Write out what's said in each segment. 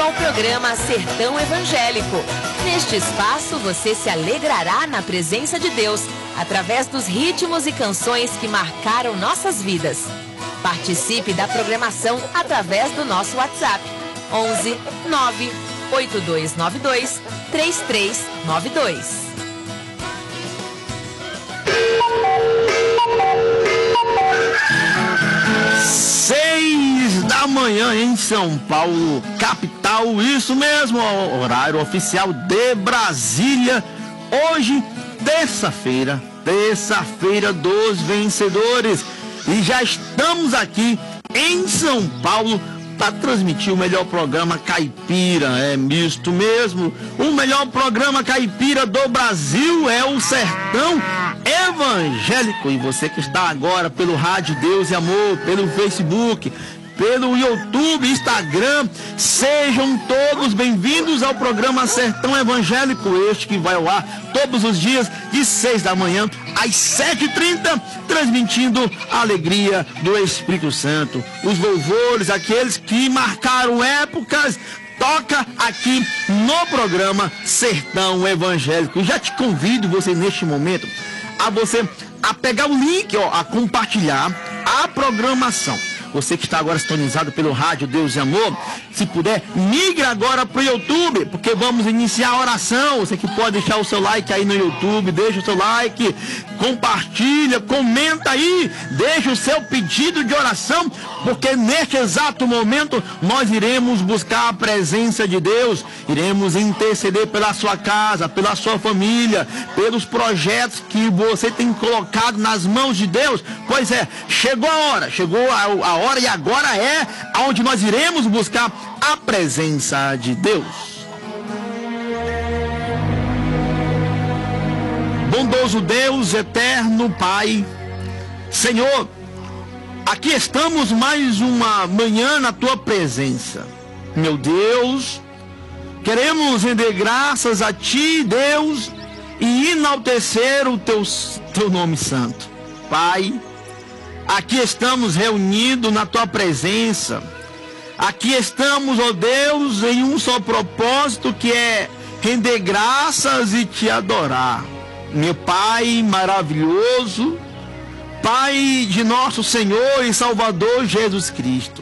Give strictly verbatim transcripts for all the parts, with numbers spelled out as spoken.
ao programa Sertão Evangélico. Neste espaço você se alegrará na presença de Deus, através dos ritmos e canções que marcaram nossas vidas. Participe da programação através do nosso WhatsApp onze nove oito dois nove dois três três nove dois. Seis da manhã em São Paulo, capital, isso mesmo, horário oficial de Brasília. Hoje, terça-feira, terça-feira dos vencedores. E já estamos aqui em São Paulo para transmitir o melhor programa caipira, é misto mesmo. O melhor programa caipira do Brasil é o Sertão Evangélico. E você que está agora pelo Rádio Deus e Amor, pelo Facebook, pelo YouTube, Instagram, sejam todos bem-vindos ao programa Sertão Evangélico, este que vai ao ar todos os dias de seis da manhã às sete e trinta, transmitindo a alegria do Espírito Santo, os louvores, aqueles que marcaram épocas, toca aqui no programa Sertão Evangélico. Já te convido, você neste momento, a você a pegar o link, ó, a compartilhar a programação. Você que está agora sintonizado pelo Rádio Deus e Amor, se puder, migre agora para o YouTube, porque vamos iniciar a oração. Você que pode deixar o seu like aí no YouTube, deixa o seu like, compartilha, comenta aí, deixa o seu pedido de oração, porque neste exato momento nós iremos buscar a presença de Deus, iremos interceder pela sua casa, pela sua família, pelos projetos que você tem colocado nas mãos de Deus. Pois é, chegou a hora, chegou a, a hora e agora é onde nós iremos buscar a presença de Deus. Bondoso Deus, eterno Pai, Senhor, aqui estamos mais uma manhã na Tua presença. Meu Deus, queremos render graças a Ti, Deus, e enaltecer o Teu, teu nome santo. Pai, aqui estamos reunidos na Tua presença. Aqui estamos, ó Deus, em um só propósito, que é render graças e Te adorar. Meu Pai maravilhoso, Pai de nosso Senhor e Salvador Jesus Cristo.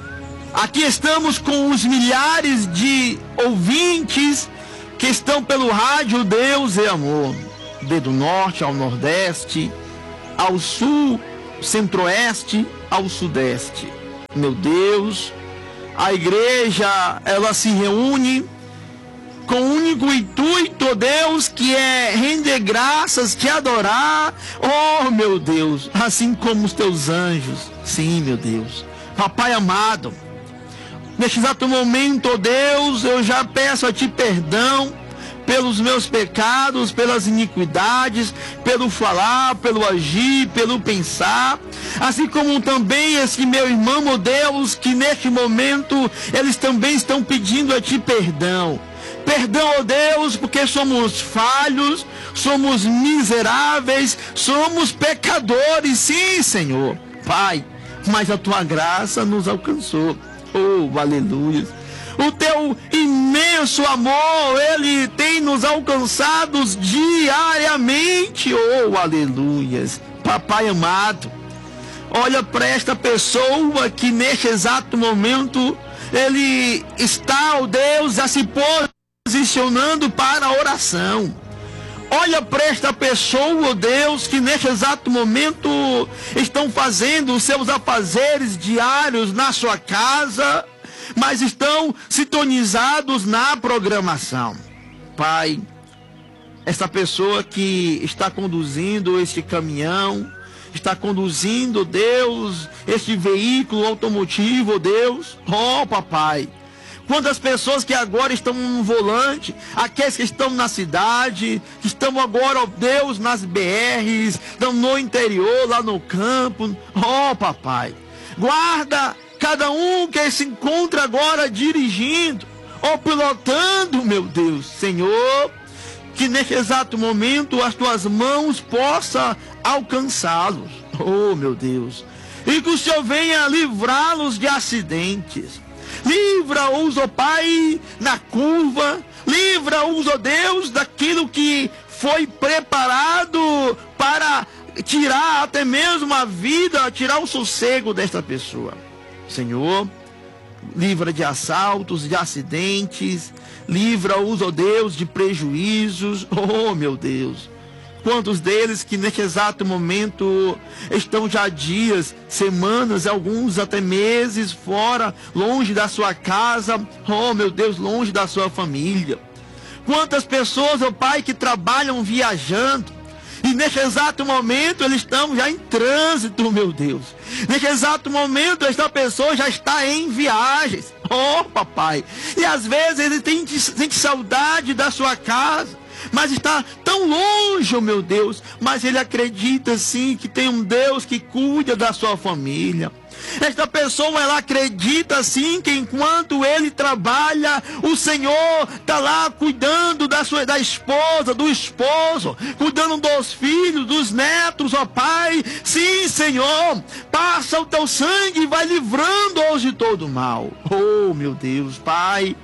Aqui estamos com os milhares de ouvintes que estão pelo Rádio Deus e Amor, desde o norte ao nordeste, ao sul, centro-oeste, ao sudeste. Meu Deus, a igreja, ela se reúne com o único intuito, Deus, que é render graças, Te adorar. Oh, meu Deus, assim como os Teus anjos. Sim, meu Deus. Papai amado, neste exato momento, oh Deus, eu já peço a Ti perdão pelos meus pecados, pelas iniquidades, pelo falar, pelo agir, pelo pensar, assim como também esse meu irmão, oh Deus, que neste momento eles também estão pedindo a Ti perdão. Perdão, oh Deus, porque somos falhos, somos miseráveis, somos pecadores, sim, Senhor, Pai, mas a Tua graça nos alcançou. Oh, aleluia. O Teu imenso amor, Ele tem nos alcançado diariamente. Oh, aleluias. Papai amado, olha para esta pessoa que neste exato momento ele está, oh Deus, a se posicionando para a oração. Olha para esta pessoa, oh Deus, que neste exato momento estão fazendo os seus afazeres diários na sua casa, mas estão sintonizados na programação. Pai, essa pessoa que está conduzindo este caminhão, está conduzindo, Deus, este veículo automotivo, Deus, oh papai, quantas pessoas que agora estão no volante, aqueles que estão na cidade, que estão agora, ó Deus, nas B Rs, estão no interior, lá no campo, oh papai, guarda cada um que se encontra agora dirigindo, ou pilotando, meu Deus, Senhor, que neste exato momento as Tuas mãos possam alcançá-los, oh meu Deus, e que o Senhor venha livrá-los de acidentes. livra-os, ó Pai, na curva, livra-os, ó Deus, daquilo que foi preparado para tirar até mesmo a vida, tirar o sossego desta pessoa. Senhor, livra de assaltos, de acidentes, livra-os, ó Deus, de prejuízos. Oh, meu Deus, quantos deles que neste exato momento estão já dias, semanas, alguns até meses fora, longe da sua casa, oh meu Deus, longe da sua família. Quantas pessoas, ó Pai, que trabalham viajando, e neste exato momento eles estão já em trânsito, meu Deus. Neste exato momento esta pessoa já está em viagens. Oh, papai. E às vezes ele tem, tem saudade da sua casa, mas está tão longe, oh meu Deus. Mas ele acredita sim que tem um Deus que cuida da sua família. Esta pessoa, ela acredita sim que enquanto ele trabalha, o Senhor está lá cuidando da sua da esposa, do esposo, cuidando dos filhos, dos netos, ó Pai. Sim, Senhor, passa o teu sangue e vai livrando-os de todo mal. Oh, meu Deus, Pai,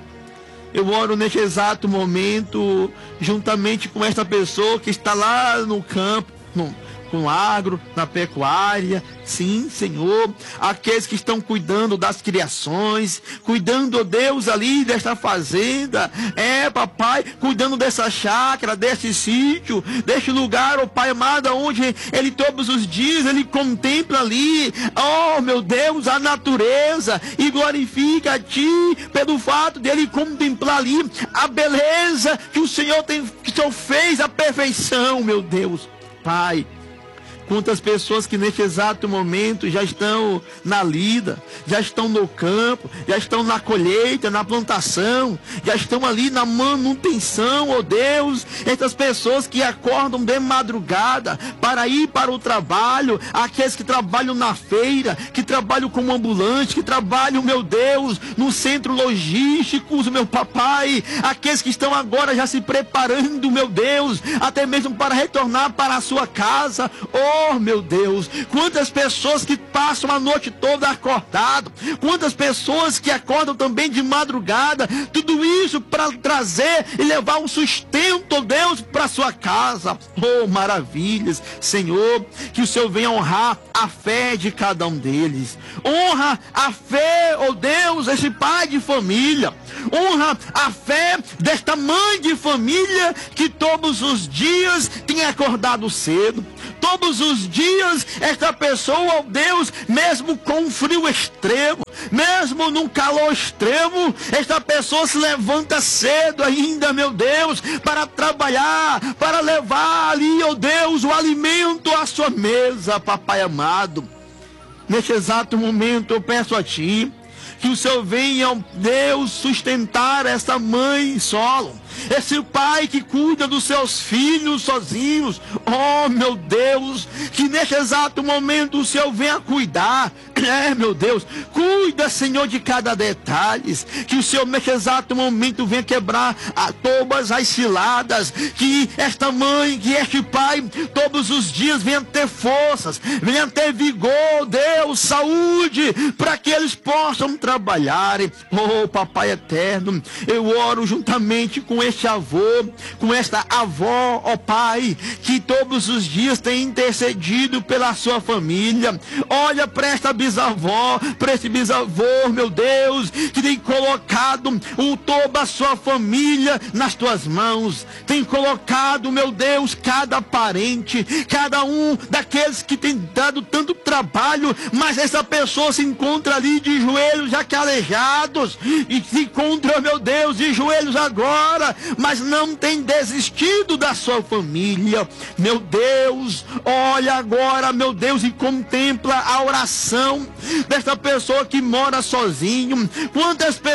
eu oro neste exato momento, juntamente com esta pessoa que está lá no campo, no com agro, na pecuária. Sim, Senhor, aqueles que estão cuidando das criações, cuidando, ó Deus, ali desta fazenda, é, papai, cuidando dessa chácara, deste sítio, deste lugar, ó Pai amado, onde ele todos os dias, ele contempla ali, ó meu Deus, a natureza, e glorifica a Ti, pelo fato de ele contemplar ali a beleza que o Senhor tem, que o Senhor fez, a perfeição, meu Deus, Pai. Quantas pessoas que neste exato momento já estão na lida, já estão no campo, já estão na colheita, na plantação, já estão ali na manutenção, oh Deus. Estas pessoas que acordam de madrugada para ir para o trabalho, aqueles que trabalham na feira, que trabalham como ambulante, que trabalham, meu Deus, no centro logístico, meu papai, aqueles que estão agora já se preparando, meu Deus, até mesmo para retornar para a sua casa. Oh, Oh, meu Deus, quantas pessoas que passam a noite toda acordado, quantas pessoas que acordam também de madrugada, tudo isso para trazer e levar um sustento, oh Deus, para sua casa. Oh, maravilhas, Senhor, que o Senhor venha honrar a fé de cada um deles. Honra a fé, oh Deus, esse pai de família. Honra a fé desta mãe de família que todos os dias tem acordado cedo. Todos os dias, esta pessoa, ó Deus, mesmo com frio extremo, mesmo num calor extremo, esta pessoa se levanta cedo ainda, meu Deus, para trabalhar, para levar ali, ó Deus, o alimento à sua mesa, papai amado. Neste exato momento eu peço a Ti que o Senhor venha, ó Deus, sustentar essa mãe solo, esse pai que cuida dos seus filhos sozinhos. Oh, meu Deus, que neste exato momento o Senhor venha cuidar. É, meu Deus, cuida, Senhor, de cada detalhe. Que o Senhor neste exato momento venha quebrar a, todas as ciladas. Que esta mãe, que este pai, todos os dias venha ter forças, venha ter vigor, Deus, saúde, para que eles possam trabalhar. Oh, papai eterno, eu oro juntamente com este avô, com esta avó, ó Pai, que todos os dias tem intercedido pela sua família. Olha para esta bisavó, para esse bisavô, meu Deus, que tem colocado o, toda a sua família nas tuas mãos, tem colocado, meu Deus, cada parente, cada um daqueles que tem dado tanto trabalho, mas essa pessoa se encontra ali de joelhos já calejados, e se encontra, meu Deus, de joelhos agora, mas não tem desistido da sua família. Meu Deus, olha agora, meu Deus, e contempla a oração desta pessoa que mora sozinho. Quantas pessoas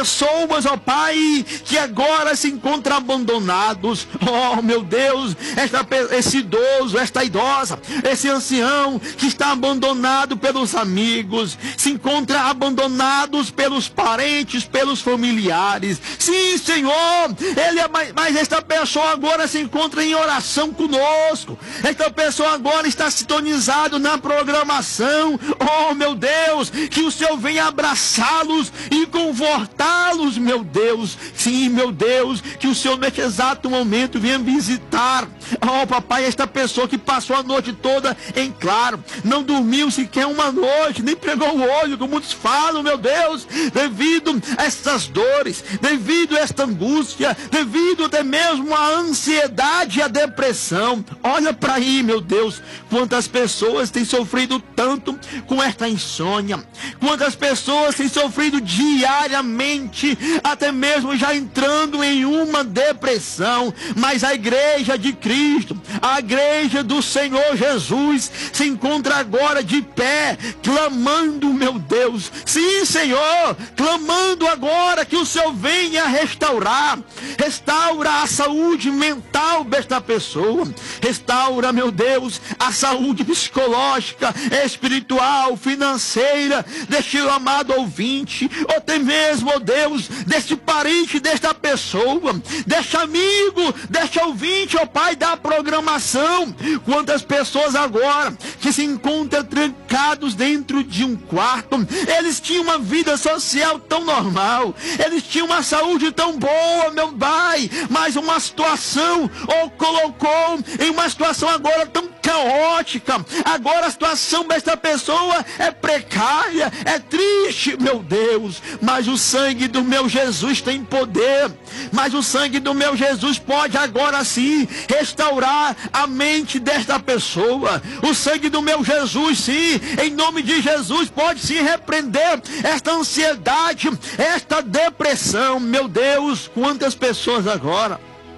pessoas, ó Pai, que agora se encontram abandonados. Oh, meu Deus, esta, esse idoso, esta idosa, esse ancião que está abandonado pelos amigos, se encontra abandonados pelos parentes, pelos familiares. Sim, Senhor, ele é, mas esta pessoa agora se encontra em oração conosco. Esta pessoa agora está sintonizado na programação. Oh, meu Deus, que o Senhor venha abraçá-los e confortá-los, meu Deus. Sim, meu Deus, que o Senhor neste exato momento venha visitar. Oh, papai, esta pessoa que passou a noite toda em claro, não dormiu sequer uma noite, nem pregou o olho, como muitos falam, meu Deus, devido a estas dores, devido a esta angústia, devido até mesmo à ansiedade e à depressão. Olha para aí, meu Deus, quantas pessoas têm sofrido tanto com esta insônia, quantas pessoas têm sofrido diariamente, até mesmo já entrando em uma depressão. Mas a igreja de Cristo, a igreja do Senhor Jesus, se encontra agora de pé, clamando, meu Deus, sim, Senhor, clamando agora que o Senhor venha restaurar, restaura a saúde mental desta pessoa, restaura, meu Deus, a saúde psicológica, espiritual, financeira, deste amado ouvinte, ou até mesmo, ó Deus, deste parente desta pessoa, deste amigo, deste ouvinte, ó Pai, da programação. Quantas pessoas agora que se encontram trancados dentro de um quarto, eles tinham uma vida social tão normal, eles tinham uma saúde tão boa, meu Pai, mas uma situação ou colocou em uma situação agora tão caótica. Agora a situação desta pessoa é precária, é triste, meu Deus, mas o sangue do meu Jesus tem poder, mas o sangue do meu Jesus pode agora sim restaurar a mente desta pessoa. O sangue do meu Jesus, sim, em nome de Jesus, pode sim repreender esta ansiedade, esta depressão. Meu Deus, quantas pessoas agora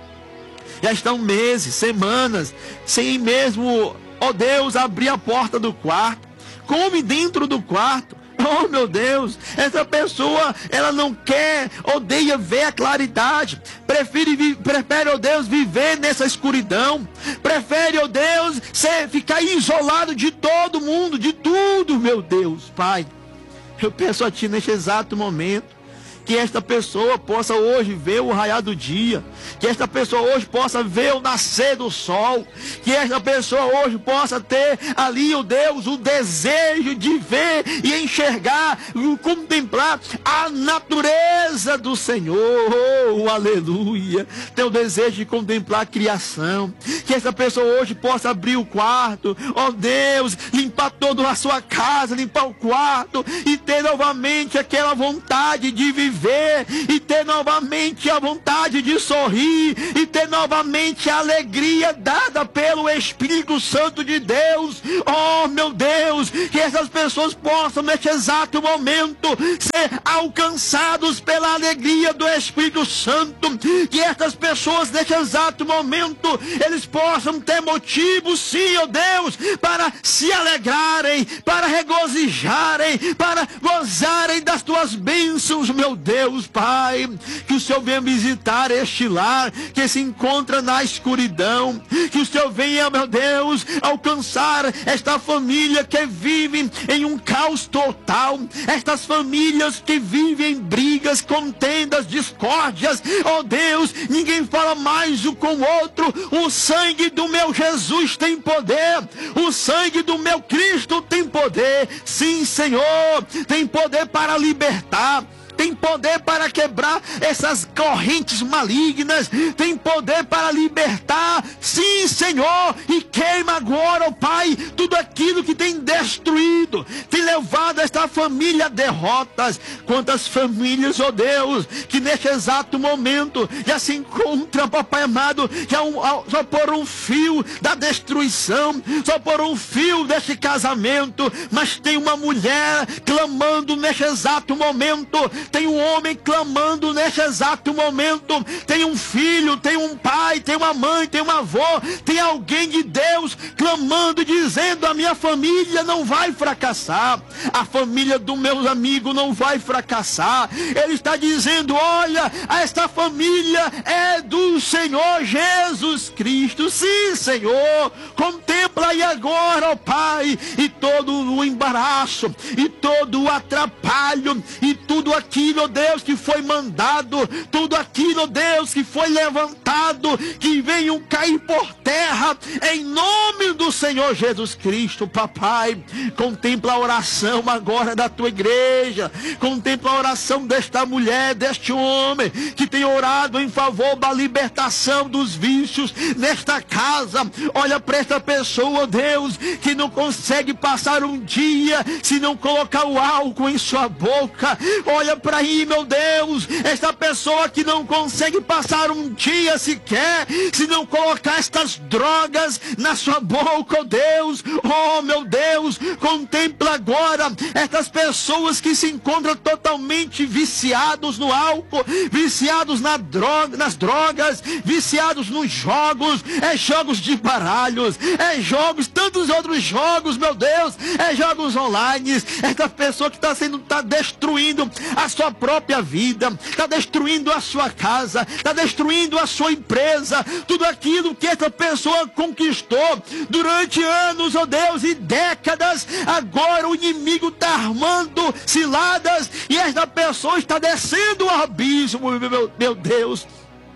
já estão meses, semanas, sem mesmo, ó Deus, abrir a porta do quarto, come dentro do quarto. Oh, meu Deus, essa pessoa, ela não quer, odeia ver a claridade, prefere, prefere, ó Deus, viver nessa escuridão, prefere, ó Deus, ser, ficar isolado de todo mundo, de tudo, meu Deus. Pai, eu peço a Ti neste exato momento, que esta pessoa possa hoje ver o raiar do dia, que esta pessoa hoje possa ver o nascer do sol, que esta pessoa hoje possa ter ali, ó Deus, o desejo de ver e enxergar, contemplar a natureza do Senhor. Oh, aleluia. Tem o desejo de contemplar a criação, que esta pessoa hoje possa abrir o quarto, ó Deus, limpar toda a sua casa, limpar o quarto e ter novamente aquela vontade de viver, e ter novamente a vontade de sorrir, e ter novamente a alegria dada pelo Espírito Santo de Deus. Oh, meu Deus, que essas pessoas possam neste exato momento ser alcançados pela alegria do Espírito Santo, que essas pessoas neste exato momento eles possam ter motivos, sim, ó Deus, para se alegrarem, para regozijarem, para gozarem das tuas bênçãos, meu Deus. Deus, Pai, que o Senhor venha visitar este lar que se encontra na escuridão, que o Senhor venha, meu Deus, alcançar esta família que vive em um caos total, estas famílias que vivem em brigas, contendas, discórdias. Oh Deus, ninguém fala mais um com o outro. O sangue do meu Jesus tem poder, o sangue do meu Cristo tem poder, sim, Senhor, tem poder para libertar, tem poder para quebrar essas correntes malignas, tem poder para libertar, sim, Senhor, e queima agora, ó Pai, tudo aquilo que tem destruído, tem levado esta família a derrotas. Quantas famílias, ó Deus, que neste exato momento já se encontram, papai amado, já um, só por um fio da destruição, só por um fio deste casamento, mas tem uma mulher clamando neste exato momento: tem um homem clamando neste exato momento, tem um filho, tem um pai, tem uma mãe, tem um avô, tem alguém de Deus clamando, dizendo: a minha família não vai fracassar, a família do meu amigo não vai fracassar. Ele está dizendo: olha, esta família é do Senhor Jesus Cristo. Sim, Senhor, contempla aí agora, ó Pai, e todo o embaraço, e todo o atrapalho, e tudo aquilo, ó Deus, que foi mandado, tudo aquilo, ó Deus, que foi levantado, que venham cair por terra, em nome do Senhor Jesus Cristo. Papai, contempla a oração agora da tua igreja, contempla a oração desta mulher, deste homem, que tem orado em favor da libertação dos vícios nesta casa. Olha para esta pessoa, Deus, que não consegue passar um dia se não colocar o álcool em sua boca. Olha para aí, meu Deus, esta pessoa que não consegue passar um dia sequer se não colocar estas drogas na sua boca, oh Deus. Oh, meu Deus, contempla agora estas pessoas que se encontram totalmente viciados no álcool, viciados na droga, nas drogas, viciados nos jogos, é jogos de baralhos, é jogos, tantos outros jogos, meu Deus, é jogos online. Esta pessoa que está sendo, está destruindo a sua própria vida, está destruindo a sua casa, está destruindo a sua empresa, tudo aquilo que essa pessoa conquistou durante anos, oh Deus, e décadas. Agora o inimigo está armando ciladas e esta pessoa está descendo o abismo, meu, meu Deus.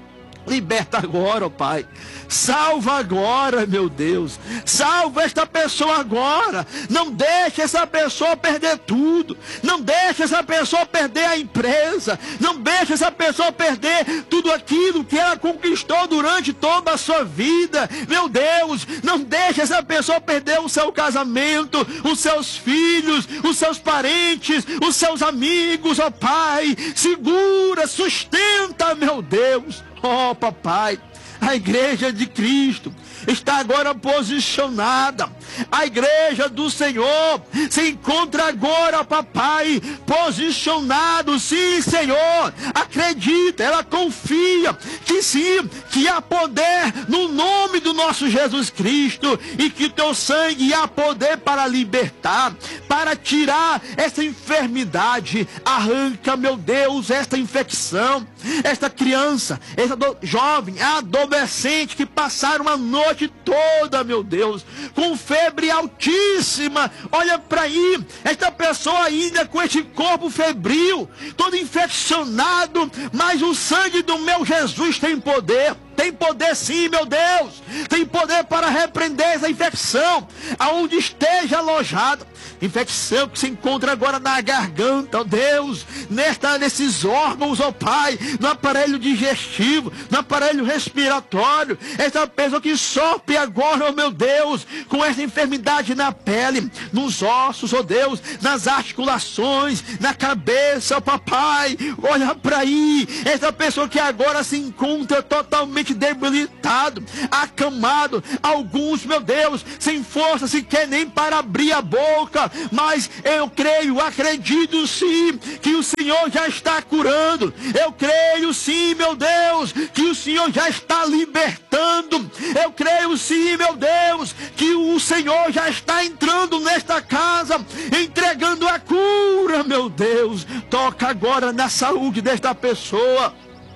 Liberta agora, ó Pai. Salva agora, meu Deus. Salva esta pessoa agora. Não deixe essa pessoa perder tudo. Não deixe essa pessoa perder a empresa. Não deixe essa pessoa perder tudo aquilo que ela conquistou durante toda a sua vida. Meu Deus, não deixe essa pessoa perder o seu casamento, os seus filhos, os seus parentes, os seus amigos, ó Pai. Segura, sustenta, meu Deus. Oh, papai, a igreja de Cristo está agora posicionada. A igreja do Senhor se encontra agora, papai, posicionado. Sim, Senhor, acredita, ela confia que sim, que há poder no nome do nosso Jesus Cristo, e que o teu sangue há poder para libertar, para tirar essa enfermidade. Arranca, meu Deus, esta infecção, esta criança, esta jovem, adolescente que passaram a noite toda, meu Deus, com febre altíssima. Olha para aí, esta pessoa ainda com este corpo febril, todo infeccionado, mas o sangue do meu Jesus tem poder. Tem poder sim, meu Deus. Tem poder para repreender essa infecção, aonde esteja alojada. Infecção que se encontra agora na garganta, ó Deus, nesta, nesses órgãos, ó Pai, no aparelho digestivo, no aparelho respiratório. Essa pessoa que sofre agora, ó meu Deus, com essa enfermidade na pele, nos ossos, ó Deus, nas articulações, na cabeça, ó Papai. Olha para aí, essa pessoa que agora se encontra totalmente debilitado, acamado, alguns, meu Deus, sem força sequer nem para abrir a boca. Mas eu creio, acredito sim, que o Senhor já está curando. Eu creio sim, meu Deus, que o Senhor já está libertando. Eu creio sim, meu Deus, que o Senhor já está entrando nesta casa, entregando a cura, meu Deus. Toca agora na saúde desta pessoa.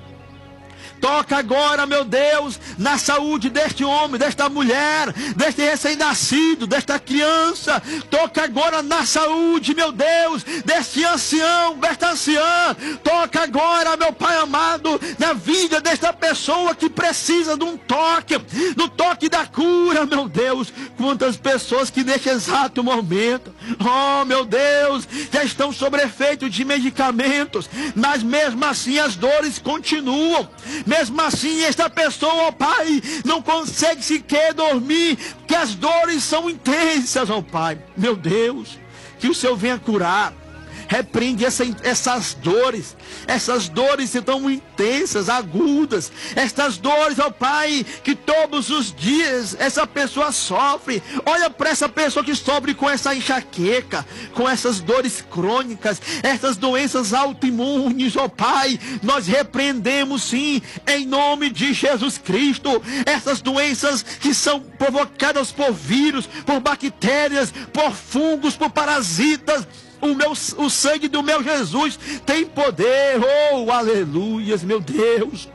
Toca agora, meu Deus, na saúde deste homem, desta mulher, deste recém-nascido, desta criança. Toca agora na saúde, meu Deus, deste ancião, desta anciã. Toca agora, meu Pai amado, na vida desta pessoa que precisa de um toque, do toque da cura, meu Deus. Quantas pessoas que neste exato momento, oh meu Deus, já estão sob efeito de medicamentos, mas mesmo assim as dores continuam. Mesmo assim, esta pessoa, ó Pai, não consegue sequer dormir, porque as dores são intensas, ó Pai. Meu Deus, que o Senhor venha curar, repreende essa, essas dores, essas dores tão intensas, agudas, essas dores, ó Pai, que todos os dias essa pessoa sofre. Olha para essa pessoa que sofre com essa enxaqueca, com essas dores crônicas, essas doenças autoimunes, ó Pai, nós repreendemos sim, em nome de Jesus Cristo, essas doenças que são provocadas por vírus, por bactérias, por fungos, por parasitas. O, meu, o sangue do meu Jesus tem poder, oh, aleluias, meu Deus.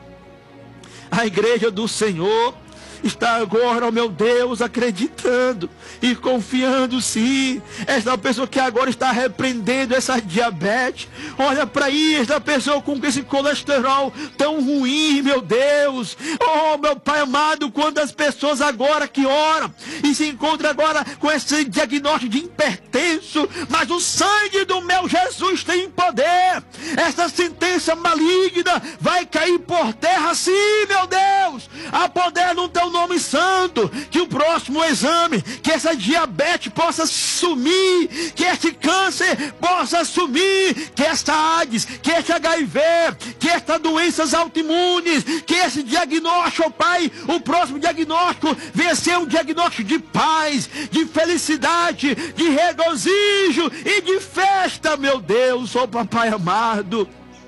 A igreja do Senhor está agora, oh meu Deus, acreditando e confiando sim. Essa pessoa que agora está repreendendo essa diabetes, olha para aí, essa pessoa com esse colesterol tão ruim, meu Deus. Oh meu Pai amado, quantas pessoas agora que oram e se encontram agora com esse diagnóstico de hipertenso, mas o sangue do meu Jesus tem poder. Essa sentença maligna vai cair por terra sim, meu Deus. Há poder no teu nome santo, que o próximo exame, que essa diabetes possa sumir, que esse câncer possa sumir, que essa AIDS, que esse H I V, que essas doenças autoimunes, que esse diagnóstico, oh Pai, o próximo diagnóstico venha ser um diagnóstico de paz, de felicidade, de regozijo e de festa, meu Deus, oh Papai amado.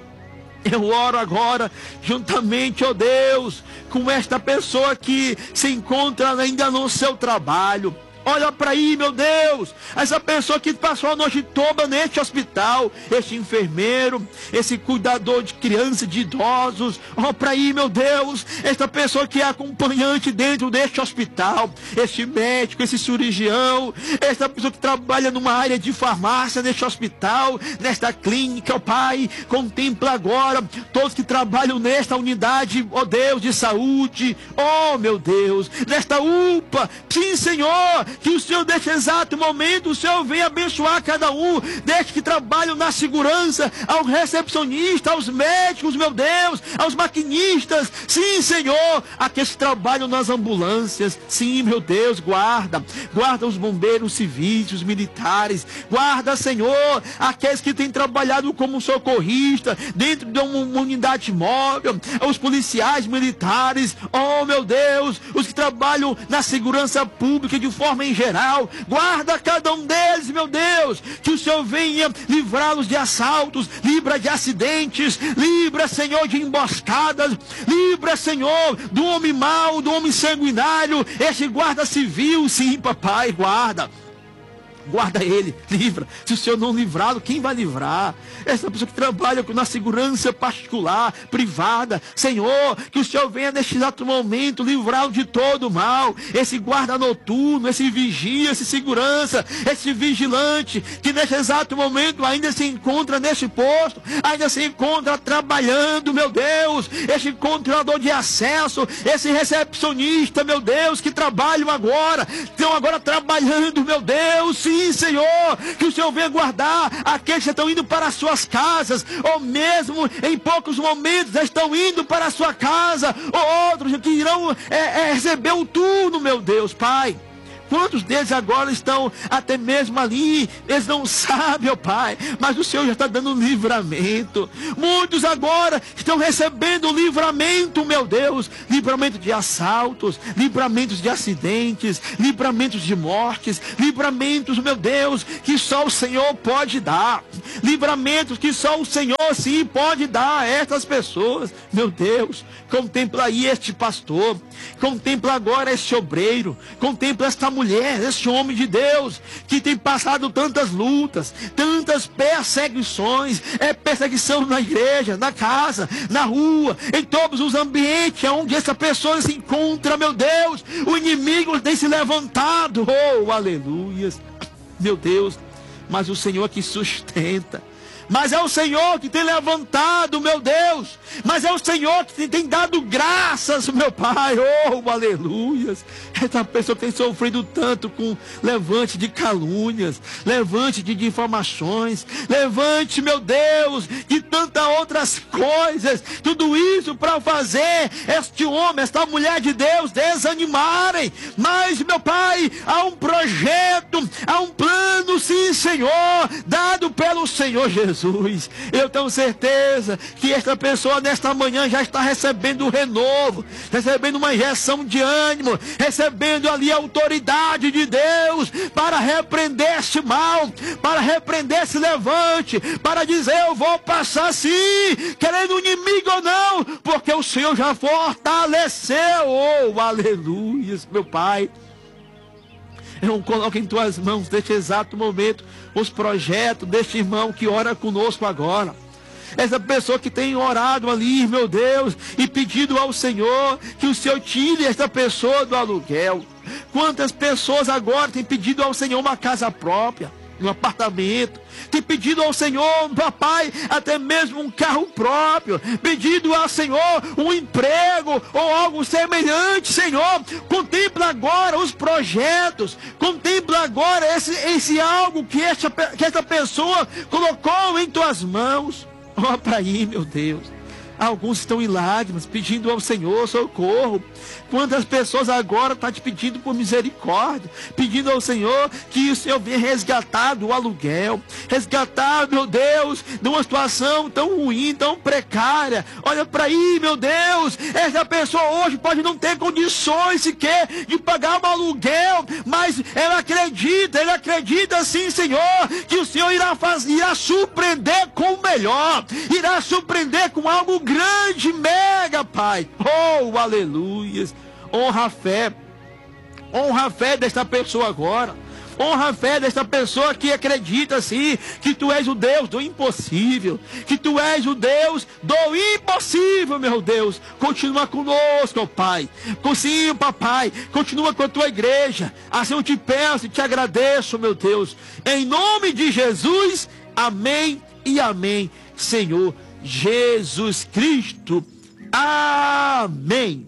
Eu oro agora, juntamente, ó Deus, com esta pessoa que se encontra ainda no seu trabalho. Olha para aí, meu Deus, essa pessoa que passou a noite toda neste hospital, este enfermeiro, esse cuidador de crianças, de idosos. Olha para aí, meu Deus, esta pessoa que é acompanhante dentro deste hospital, este médico, esse cirurgião, esta pessoa que trabalha numa área de farmácia neste hospital, nesta clínica, ó Pai, contempla agora todos que trabalham nesta unidade, ó Deus, de saúde, ó meu Deus, nesta U P A, sim Senhor, que o Senhor, neste exato momento, o Senhor venha abençoar cada um destes que trabalham na segurança, aos recepcionistas, aos médicos, meu Deus, aos maquinistas, sim Senhor, aqueles que trabalham nas ambulâncias, sim meu Deus, guarda, guarda os bombeiros civis, os militares, guarda Senhor, aqueles que têm trabalhado como socorrista, dentro de uma unidade móvel, os policiais militares, oh meu Deus, os que trabalham na segurança pública de forma em geral, guarda cada um deles, meu Deus, que o Senhor venha livrá-los de assaltos, livra de acidentes, livra, Senhor, de emboscadas, livra, Senhor, do homem mau, do homem sanguinário, esse guarda civil, sim, papai, guarda. Guarda ele, livra. Se o Senhor não livrá-lo, quem vai livrar? Essa pessoa que trabalha na segurança particular, privada, Senhor, que o Senhor venha neste exato momento livrá-lo de todo o mal. Esse guarda noturno, esse vigia, esse segurança, esse vigilante, que neste exato momento ainda se encontra neste posto, ainda se encontra trabalhando, meu Deus, esse controlador de acesso, esse recepcionista, meu Deus, que trabalham agora, estão agora trabalhando, meu Deus, sim, Senhor, que o Senhor venha guardar aqueles que estão indo para as suas casas, ou mesmo em poucos momentos estão indo para a sua casa, ou outros que irão é, é, receber o turno, meu Deus, Pai. Quantos deles agora estão até mesmo ali, eles não sabem, ó Pai, mas o Senhor já está dando livramento. Muitos agora estão recebendo livramento, meu Deus, livramento de assaltos, livramentos de acidentes, livramentos de mortes, livramentos, meu Deus, que só o Senhor pode dar, livramentos que só o Senhor sim pode dar a estas pessoas, meu Deus. Contempla aí este pastor, contempla agora este obreiro, contempla esta mulher, este homem de Deus, que tem passado tantas lutas, tantas perseguições, é perseguição na igreja, na casa, na rua, em todos os ambientes onde essa pessoa se encontra, meu Deus, o inimigo tem se levantado, oh, aleluias, meu Deus, mas o Senhor que sustenta. Mas é o Senhor que tem levantado, meu Deus. mas é o Senhor que tem dado graças, meu Pai. Oh, aleluias. Essa pessoa tem sofrido tanto com levante de calúnias, levante de difamações, levante, meu Deus, de tantas outras coisas. Tudo isso para fazer este homem, esta mulher de Deus desanimarem. Mas, meu Pai, há um projeto, há um plano, sim, Senhor, dado pelo Senhor Jesus. Eu tenho certeza que esta pessoa nesta manhã já está recebendo um renovo, recebendo uma injeção de ânimo, recebendo ali a autoridade de Deus para repreender esse mal, para repreender esse levante, para dizer: eu vou passar sim, querendo o inimigo ou não, porque o Senhor já fortaleceu. Oh, aleluia, meu Pai. Eu coloco em tuas mãos, neste exato momento, os projetos deste irmão que ora conosco agora. Essa pessoa que tem orado ali, meu Deus, e pedido ao Senhor que o Senhor tire esta pessoa do aluguel. Quantas pessoas agora têm pedido ao Senhor uma casa própria, um apartamento, tem pedido ao Senhor, papai, até mesmo um carro próprio, pedido ao Senhor um emprego ou algo semelhante. Senhor, contempla agora os projetos, contempla agora esse, esse algo que esta, que esta pessoa colocou em tuas mãos. Olha para aí, meu Deus. Alguns estão em lágrimas, pedindo ao Senhor socorro. Quantas pessoas agora estão te pedindo por misericórdia, pedindo ao Senhor que o Senhor venha resgatar do aluguel, resgatar, meu Deus, de uma situação tão ruim, tão precária. Olha para aí, meu Deus, essa pessoa hoje pode não ter condições sequer de pagar um aluguel, mas ela acredita, ela acredita sim, Senhor, que o Senhor irá, fazer, irá surpreender com o melhor, irá surpreender com algo grande. Grande, mega, Pai. Oh, aleluias. Honra a fé. Honra a fé desta pessoa agora. Honra a fé desta pessoa que acredita sim que tu és o Deus do impossível, que tu és o Deus do impossível, meu Deus. Continua conosco, oh Pai. Sim, papai. Continua com a tua igreja. Assim eu te peço e te agradeço, meu Deus. Em nome de Jesus. Amém e amém, Senhor Jesus Cristo. Amém.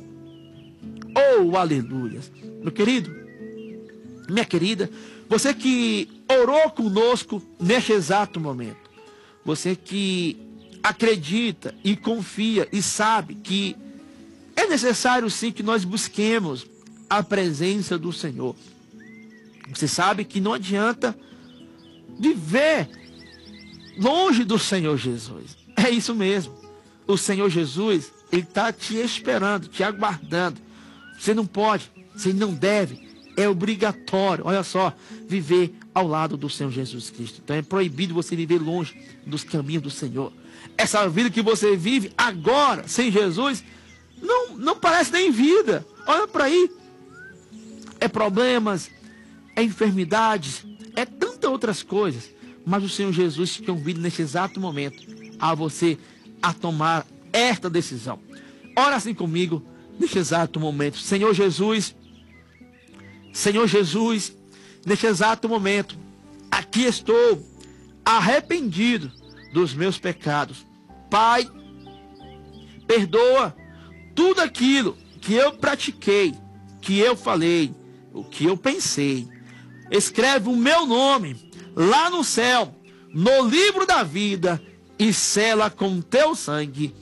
Oh, aleluia. Meu querido, minha querida, você que orou conosco neste exato momento, você que acredita e confia e sabe que é necessário sim que nós busquemos a presença do Senhor. Você sabe que não adianta viver longe do Senhor Jesus. É isso mesmo. O Senhor Jesus, Ele está te esperando, te aguardando. Você não pode, você não deve, é obrigatório, olha só, viver ao lado do Senhor Jesus Cristo. Então é proibido você viver longe dos caminhos do Senhor. Essa vida que você vive agora, sem Jesus, não, não parece nem vida. Olha para aí. É problemas, é enfermidades, é tantas outras coisas. Mas o Senhor Jesus te convida neste exato momento a você a tomar esta decisão. Ora assim comigo, neste exato momento. Senhor Jesus, Senhor Jesus, neste exato momento, aqui estou arrependido dos meus pecados. Pai, perdoa tudo aquilo que eu pratiquei, que eu falei, o que eu pensei. Escreve o meu nome lá no céu, no livro da vida, e sela com teu sangue.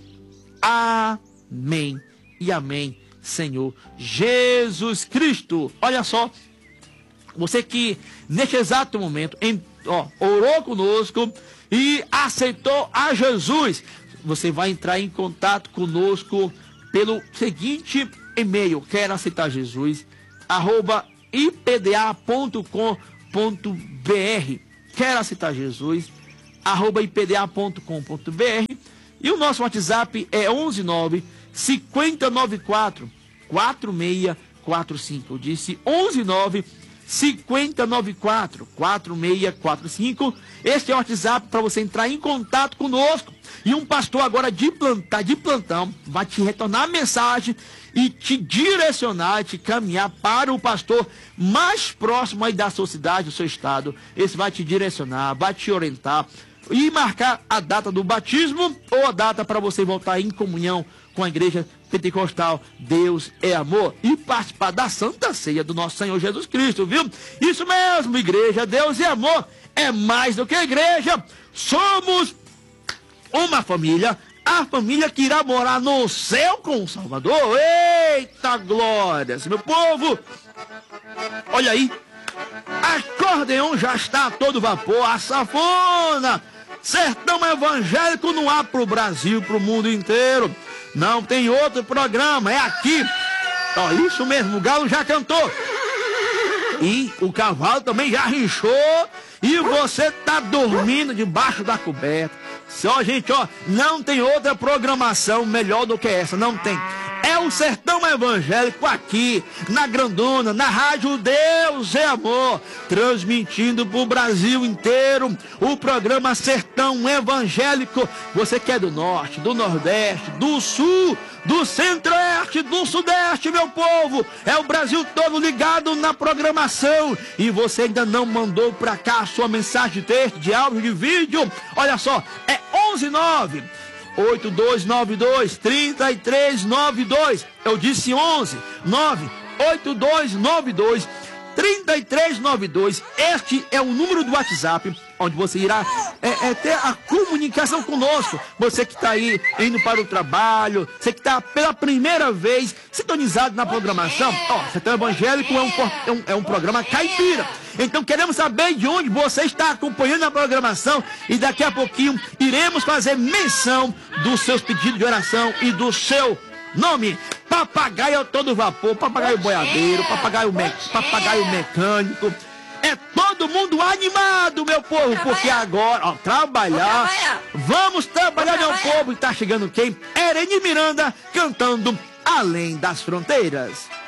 Amém e amém, Senhor Jesus Cristo. Olha só, você que neste exato momento em, ó, orou conosco e aceitou a Jesus, você vai entrar em contato conosco pelo seguinte e-mail: quero aceitar Jesus arroba i p d a ponto com ponto b r. Quero aceitar Jesus arroba i p d a ponto com ponto b r. E o nosso WhatsApp é onze nove cinco nove quatro quatro seis quatro cinco. Eu disse onze nove cinco nove quatro quatro seis quatro cinco. Este é o WhatsApp para você entrar em contato conosco. E um pastor agora de plantão, de plantão vai te retornar a mensagem e te direcionar, te caminhar para o pastor mais próximo aí da sua cidade, do seu estado. Esse vai te direcionar, vai te orientar e marcar a data do batismo ou a data para você voltar em comunhão com a igreja pentecostal Deus é Amor e participar da Santa Ceia do nosso Senhor Jesus Cristo, viu? Isso mesmo, igreja Deus é Amor é mais do que igreja. Somos uma família, a família que irá morar no céu com o Salvador. Eita glórias, meu povo! Olha aí, acordeon já está a todo vapor, a sanfona, sertão evangélico não há pro Brasil, pro mundo inteiro. Não tem outro programa, é aqui. Ó, isso mesmo, o galo já cantou. E o cavalo também já rinchou. E você tá dormindo debaixo da coberta. Só, gente, ó, não tem outra programação melhor do que essa, não tem. É o Sertão Evangélico aqui, na Grandona, na Rádio Deus é Amor, transmitindo pro Brasil inteiro o programa Sertão Evangélico. Você que é do Norte, do Nordeste, do Sul, do Centro-Oeste, do Sudeste, meu povo, é o Brasil todo ligado na programação. E você ainda não mandou pra cá a sua mensagem de texto, de áudio, de vídeo? Olha só, é onze nove oito dois nove dois três três nove dois. Eu disse onze nove oito dois nove dois três três nove dois. Este é o número do WhatsApp onde você irá é, é, ter a comunicação conosco. Você que está aí indo para o trabalho, você que está pela primeira vez sintonizado na programação. Ó, Sertão Evangélico é um, é, um, é um programa caipira. Então queremos saber de onde você está acompanhando a programação e daqui a pouquinho iremos fazer menção dos seus pedidos de oração e do seu nome. Papagaio a todo vapor, papagaio boiadeiro, papagaio, me, papagaio mecânico. É todo mundo animado, meu povo, porque agora, ó, trabalhar, vamos trabalhar, meu povo. E tá chegando quem? Ereni Miranda cantando Além das Fronteiras.